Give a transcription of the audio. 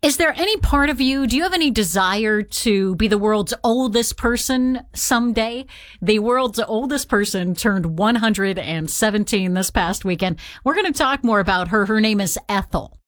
Is there any part of you, do you have any desire to be the world's oldest person someday? The world's oldest person turned 117 this past weekend. We're going to talk more about her. Her name is Ethel.